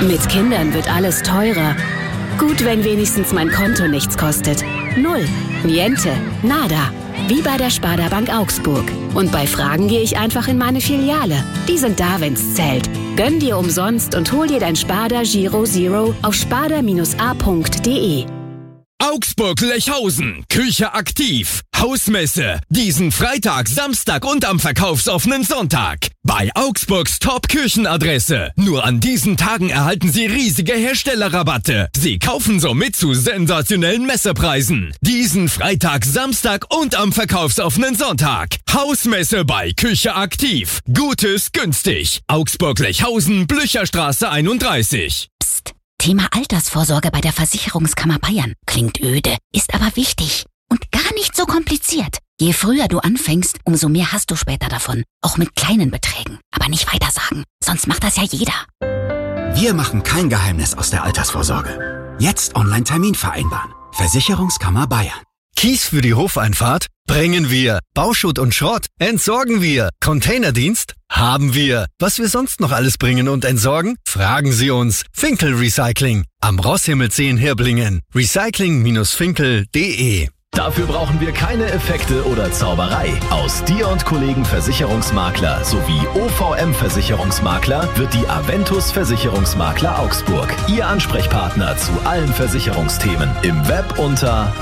Mit Kindern wird alles teurer. Gut, wenn wenigstens mein Konto nichts kostet. Null. Niente. Nada. Wie bei der Sparda Bank Augsburg. Und bei Fragen gehe ich einfach in meine Filiale. Die sind da, wenn's zählt. Gönn dir umsonst und hol dir dein Sparda Giro Zero auf sparda-a.de. Augsburg-Lechhausen, Küche aktiv, Hausmesse, diesen Freitag, Samstag und am verkaufsoffenen Sonntag. Bei Augsburgs Top-Küchenadresse. Nur an diesen Tagen erhalten Sie riesige Herstellerrabatte. Sie kaufen somit zu sensationellen Messepreisen. Diesen Freitag, Samstag und am verkaufsoffenen Sonntag. Hausmesse bei Küche aktiv. Gutes günstig. Augsburg-Lechhausen, Blücherstraße 31. Psst. Thema Altersvorsorge bei der Versicherungskammer Bayern. Klingt öde, ist aber wichtig und gar nicht so kompliziert. Je früher du anfängst, umso mehr hast du später davon. Auch mit kleinen Beträgen. Aber nicht weitersagen, sonst macht das ja jeder. Wir machen kein Geheimnis aus der Altersvorsorge. Jetzt Online-Termin vereinbaren. Versicherungskammer Bayern. Kies für die Hofeinfahrt? Bringen wir. Bauschutt und Schrott? Entsorgen wir. Containerdienst? Haben wir. Was wir sonst noch alles bringen und entsorgen? Fragen Sie uns. Finkel Recycling. Am Rosshimmel 10 Hirblingen. Recycling-finkel.de. Dafür brauchen wir keine Effekte oder Zauberei. Aus Dir und Kollegen Versicherungsmakler sowie OVM Versicherungsmakler wird die Aventus Versicherungsmakler Augsburg. Ihr Ansprechpartner zu allen Versicherungsthemen. Im Web unter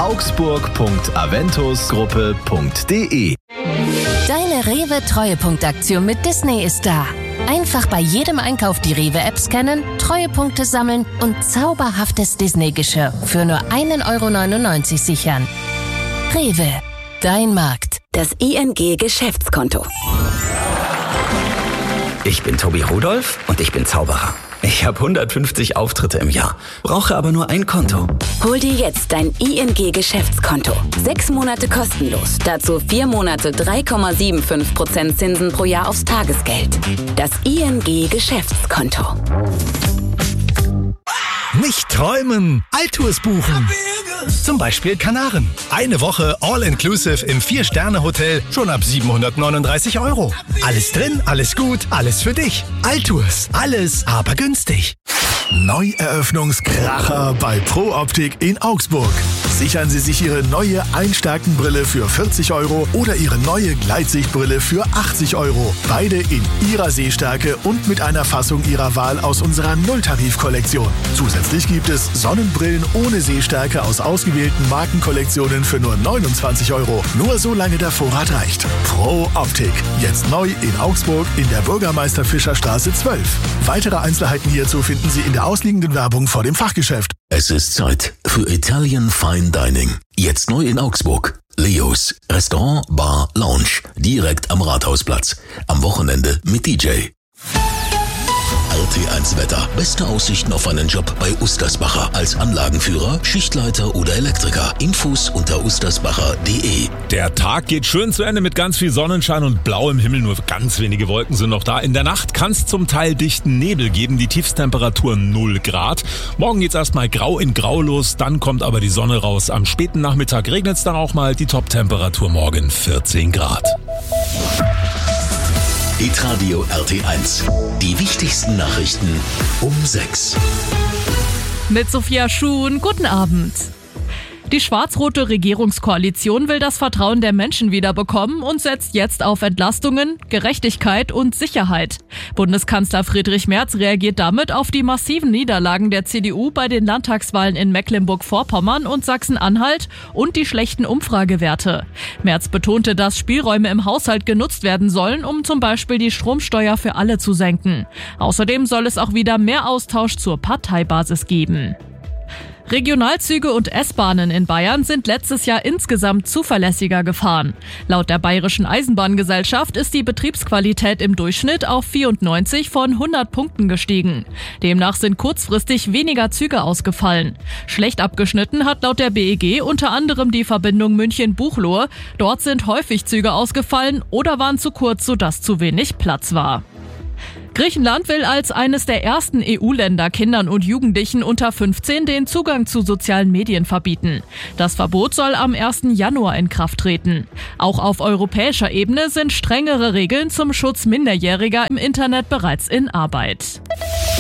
augsburg.aventusgruppe.de. Deine Rewe-Treuepunktaktion mit Disney ist da. Einfach bei jedem Einkauf die Rewe-App scannen, Treuepunkte sammeln und zauberhaftes Disney-Geschirr für nur 1,99 € sichern. Rewe, dein Markt. Das ING Geschäftskonto. Ich bin Tobi Rudolph und ich bin Zauberer. Ich habe 150 Auftritte im Jahr, brauche aber nur ein Konto. Hol dir jetzt dein ING Geschäftskonto. 6 Monate kostenlos. Dazu 4 Monate 3,75% Zinsen pro Jahr aufs Tagesgeld. Das ING Geschäftskonto. Nicht träumen, Altours buchen. Zum Beispiel Kanaren. Eine Woche All-Inclusive im 4-Sterne-Hotel schon ab 739 €. Alles drin, alles gut, alles für dich. Altours, alles aber günstig. Neueröffnungskracher bei Pro Optik in Augsburg. Sichern Sie sich Ihre neue Einstärkenbrille für 40 € oder Ihre neue Gleitsichtbrille für 80 €. Beide in Ihrer Sehstärke und mit einer Fassung Ihrer Wahl aus unserer Nulltarif-Kollektion. Zusätzlich gibt es Sonnenbrillen ohne Sehstärke aus ausgewählten Markenkollektionen für nur 29 €. Nur solange der Vorrat reicht. Pro Optik. Jetzt neu in Augsburg in der Bürgermeister-Fischer-Straße 12. Weitere Einzelheiten hierzu finden Sie in der ausliegenden Werbung vor dem Fachgeschäft. Es ist Zeit für Italian Fine Dining. Jetzt neu in Augsburg. Leos Restaurant, Bar, Lounge. Direkt am Rathausplatz. Am Wochenende mit DJ. RT1 Wetter. Beste Aussichten auf einen Job bei Ustersbacher. Als Anlagenführer, Schichtleiter oder Elektriker. Infos unter ustersbacher.de. Der Tag geht schön zu Ende mit ganz viel Sonnenschein und blauem Himmel. Nur ganz wenige Wolken sind noch da. In der Nacht kann es zum Teil dichten Nebel geben. Die Tiefstemperatur 0 Grad. Morgen geht's erstmal grau in grau los. Dann kommt aber die Sonne raus. Am späten Nachmittag regnet es dann auch mal. Die Top-Temperatur morgen 14 Grad. Hitradio RT1. Die wichtigsten Nachrichten um 6. Mit Sophia Schuhn, guten Abend. Die schwarz-rote Regierungskoalition will das Vertrauen der Menschen wiederbekommen und setzt jetzt auf Entlastungen, Gerechtigkeit und Sicherheit. Bundeskanzler Friedrich Merz reagiert damit auf die massiven Niederlagen der CDU bei den Landtagswahlen in Mecklenburg-Vorpommern und Sachsen-Anhalt und die schlechten Umfragewerte. Merz betonte, dass Spielräume im Haushalt genutzt werden sollen, um zum Beispiel die Stromsteuer für alle zu senken. Außerdem soll es auch wieder mehr Austausch zur Parteibasis geben. Regionalzüge und S-Bahnen in Bayern sind letztes Jahr insgesamt zuverlässiger gefahren. Laut der Bayerischen Eisenbahngesellschaft ist die Betriebsqualität im Durchschnitt auf 94 von 100 Punkten gestiegen. Demnach sind kurzfristig weniger Züge ausgefallen. Schlecht abgeschnitten hat laut der BEG unter anderem die Verbindung München-Buchloe. Dort sind häufig Züge ausgefallen oder waren zu kurz, sodass zu wenig Platz war. Griechenland will als eines der ersten EU-Länder Kindern und Jugendlichen unter 15 den Zugang zu sozialen Medien verbieten. Das Verbot soll am 1. Januar in Kraft treten. Auch auf europäischer Ebene sind strengere Regeln zum Schutz Minderjähriger im Internet bereits in Arbeit.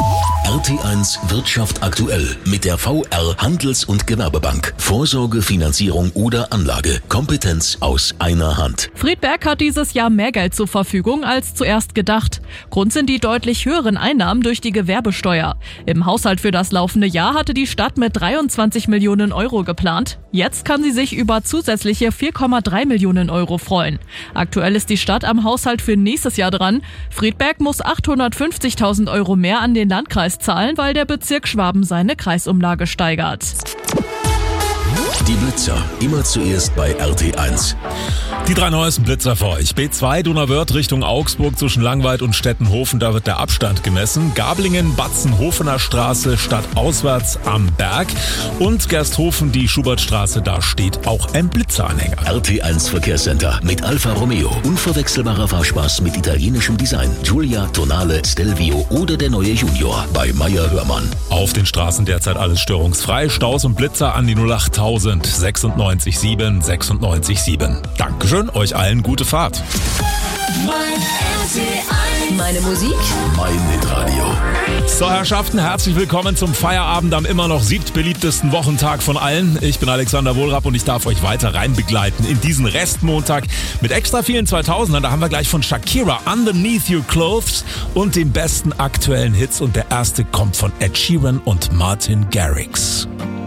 RT1 Wirtschaft aktuell mit der VR Handels- und Gewerbebank. Vorsorge, Finanzierung oder Anlage. Kompetenz aus einer Hand. Friedberg hat dieses Jahr mehr Geld zur Verfügung als zuerst gedacht. Grund sind die deutlich höheren Einnahmen durch die Gewerbesteuer. Im Haushalt für das laufende Jahr hatte die Stadt mit 23 Millionen Euro geplant. Jetzt kann sie sich über zusätzliche 4,3 Millionen Euro freuen. Aktuell ist die Stadt am Haushalt für nächstes Jahr dran. Friedberg muss 850.000 Euro mehr an den Landkreis zahlen, weil der Bezirk Schwaben seine Kreisumlage steigert. Die Blitzer, immer zuerst bei RT1. Die 3 neuesten Blitzer für euch. B2 Donauwörth Richtung Augsburg zwischen Langweid und Stettenhofen, da wird der Abstand gemessen. Gablingen, Batzen, Hofener Straße, stadtauswärts am Berg. Und Gersthofen, die Schubertstraße, da steht auch ein Blitzeranhänger. RT1 Verkehrscenter mit Alfa Romeo. Unverwechselbarer Fahrspaß mit italienischem Design. Giulia, Tonale, Stelvio oder der neue Junior bei Meyer Hörmann. Auf den Straßen derzeit alles störungsfrei. Staus und Blitzer an die 08000 96 7 96 7. Dankeschön, euch allen gute Fahrt. Meine Musik, mein Hitradio. So, Herrschaften, herzlich willkommen zum Feierabend am immer noch 7. beliebtesten Wochentag von allen. Ich bin Alexander Wohlrapp und ich darf euch weiter rein begleiten in diesen Restmontag mit extra vielen 2000ern. Da haben wir gleich von Shakira Underneath Your Clothes und den besten aktuellen Hits. Und der erste kommt von Ed Sheeran und Martin Garrix.